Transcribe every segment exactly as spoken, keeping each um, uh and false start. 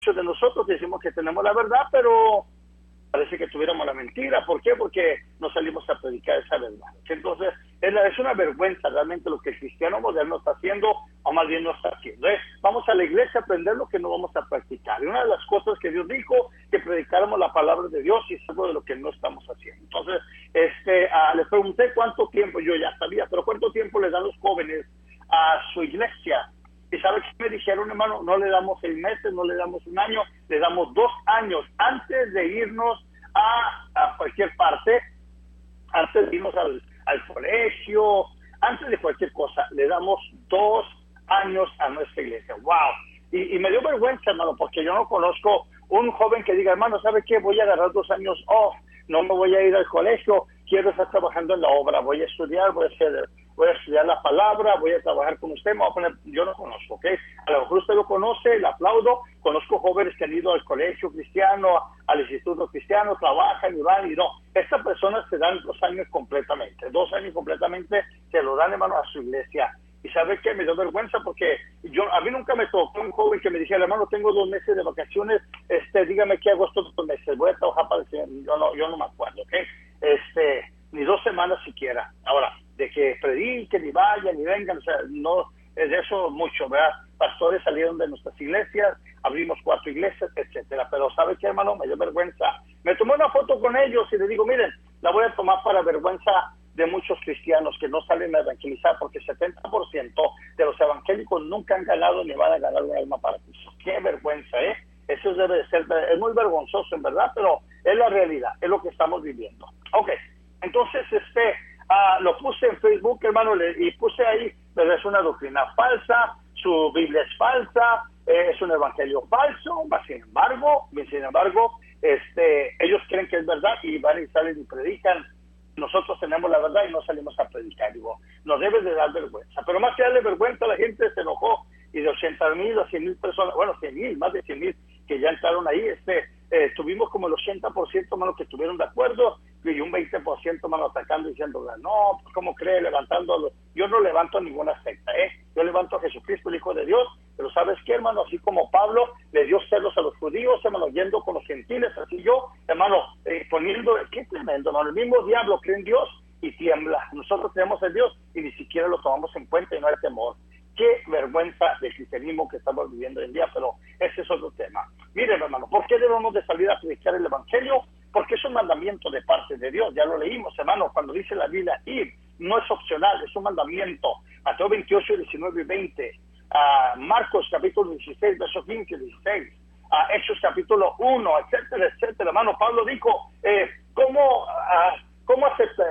muchos de nosotros decimos que tenemos la verdad, pero parece que tuviéramos la mentira. ¿Por qué? Porque no salimos a predicar esa verdad. Entonces, es, la, es una vergüenza realmente lo que el cristiano moderno está haciendo, o más bien no está haciendo. ¿eh? Vamos a la iglesia a aprender lo que no vamos a practicar. Y una de las cosas que Dios dijo, que predicáramos la palabra de Dios, y es algo de lo que no estamos haciendo. Entonces, este, uh, les pregunté cuánto tiempo, yo ya sabía, pero cuánto tiempo les dan los jóvenes a su iglesia. ¿Y sabe qué me dijeron, hermano? No le damos seis meses, no le damos un año, le damos dos años antes de irnos a, a cualquier parte, antes de irnos al, al colegio, antes de cualquier cosa, le damos dos años a nuestra iglesia. ¡Wow! Y, y me dio vergüenza, hermano, porque yo no conozco un joven que diga, hermano, ¿sabe qué? Voy a agarrar dos años off, no me voy a ir al colegio, quiero estar trabajando en la obra, voy a estudiar, voy a hacer... voy a estudiar la palabra, voy a trabajar con usted, me voy a poner, yo no conozco, ¿ok? A lo mejor usted lo conoce, le aplaudo, conozco jóvenes que han ido al colegio cristiano, al instituto cristiano, trabajan y van y no. Estas personas se dan dos años completamente, dos años completamente se lo dan, hermano, a su iglesia. Y ¿sabe qué? Me dio vergüenza porque yo a mí nunca me tocó un joven que me dijera, hermano, tengo dos meses de vacaciones, este, dígame qué hago estos dos meses, voy a trabajar para el Señor. Yo no, yo no me acuerdo, ¿ok? Este, ni dos semanas siquiera. Ahora, de que prediquen y vayan y vengan, o sea, no es de eso mucho, ¿verdad? Pastores salieron de nuestras iglesias, abrimos cuatro iglesias, etcétera. Pero ¿sabe qué, hermano? Me dio vergüenza. Me tomé una foto con ellos y les digo, miren, la voy a tomar para vergüenza de muchos cristianos que no salen a evangelizar, porque el setenta por ciento de los evangélicos nunca han ganado ni van a ganar un alma para Cristo. ¡Qué vergüenza, eh! Eso debe de ser, es muy vergonzoso en verdad, pero es la realidad, es lo que estamos viviendo. Ok, entonces, este... Uh, lo puse en Facebook, hermano, le, y puse ahí, pero es una doctrina falsa, su Biblia es falsa, eh, es un evangelio falso, sin embargo, sin embargo, este, ellos creen que es verdad y van y salen y predican. Nosotros tenemos la verdad y no salimos a predicar. Digo, nos debe de dar vergüenza. Pero más que darle vergüenza, la gente se enojó y de ochenta mil a cien mil personas, bueno, cien mil, más de cien mil que ya entraron ahí, este, eh, tuvimos como el ochenta por ciento, hermano, que estuvieron de acuerdo y un veinte por ciento, hermano, atacando y diciendo, no, ¿cómo cree? Levantando, a los... yo no levanto a ninguna secta, ¿eh? Yo levanto a Jesucristo, el Hijo de Dios, pero ¿sabes qué, hermano? Así como Pablo le dio celos a los judíos, hermano, yendo con los gentiles, así yo, hermano, eh, poniendo, qué tremendo, hermano, el mismo diablo cree en Dios y tiembla. Nosotros tenemos en Dios y ni siquiera lo tomamos en cuenta y no hay temor. Qué vergüenza del cristianismo que estamos viviendo hoy en día, pero ese es otro tema. Miren, hermano, ¿por qué debemos de salir a predicar el evangelio? Porque es un mandamiento de parte de Dios, ya lo leímos, hermano, cuando dice la Biblia, ir, no es opcional, es un mandamiento. Mateo veintiocho, diecinueve y veinte, uh, Marcos capítulo dieciséis, versos quince y dieciséis, uh, Hechos capítulo uno, etcétera, etcétera. Hermano, Pablo dijo, eh, ¿cómo, uh, cómo aceptar?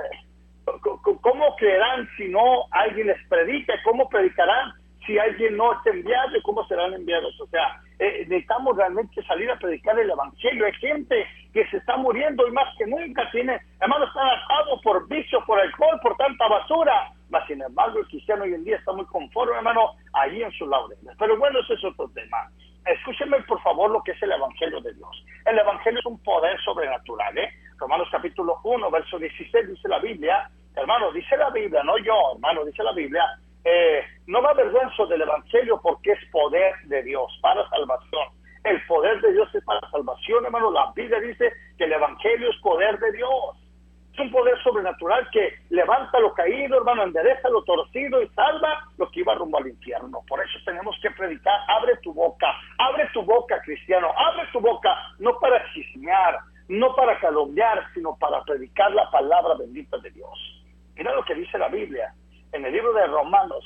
¿Cómo creerán si no alguien les predica? ¿Cómo predicarán si alguien no es enviado? ¿Cómo serán enviados? O sea, eh, necesitamos realmente salir a predicar el evangelio. Hay gente que se está muriendo y más que nunca tiene, hermano, están atados por vicio, por alcohol, por tanta basura. Mas, sin embargo, el cristiano hoy en día está muy conforme, hermano, allí en sus laureles. Pero bueno, ese es otro tema. Escúchenme, por favor, lo que es el evangelio de Dios. El evangelio es un poder sobrenatural, ¿eh? Romanos capítulo uno, verso dieciséis, dice la Biblia, hermano, dice la Biblia, no yo, hermano, dice la Biblia, eh, no me avergüenzo del evangelio porque es poder de Dios para salvación. El poder de Dios es para salvación, hermano. La Biblia dice que el evangelio es poder de Dios. Es un poder sobrenatural que levanta lo caído, hermano, endereza lo torcido y salva lo que iba rumbo al infierno. Por eso tenemos que predicar. Abre tu boca, abre tu boca, cristiano, abre tu boca, no para chismear, no para calumniar, sino para predicar la palabra bendita de Dios. Mira lo que dice la Biblia en el libro de Romanos,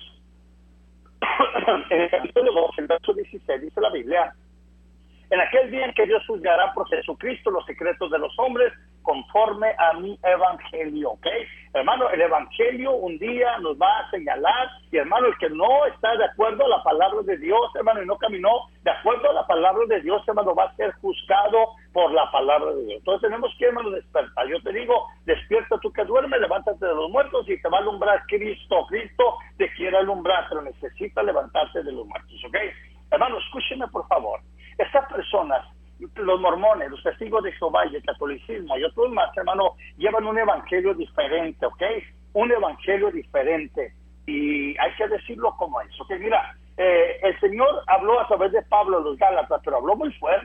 en el capítulo dos, el verso dieciséis, dice la Biblia, en aquel día en que Dios juzgará por Jesucristo los secretos de los hombres conforme a mi evangelio, ¿ok? Hermano, el evangelio un día nos va a señalar, y hermano, el que no está de acuerdo a la palabra de Dios, hermano, y no caminó de acuerdo a la palabra de Dios, hermano, va a ser juzgado por la palabra de Dios. Entonces tenemos que, hermano, despertar. Yo te digo, despierta tú que duermes, levántate de los muertos y te va a alumbrar Cristo. Cristo te quiere alumbrar, pero necesita levantarte de los muertos, ¿ok? Hermano, escúcheme, por favor. Estas personas, los mormones, los testigos de Jehová y el catolicismo y otros más, hermano, llevan un evangelio diferente, ¿ok? Un evangelio diferente. Y hay que decirlo como es, ¿ok? Mira, eh, el Señor habló a través de Pablo a los Gálatas, pero habló muy fuerte.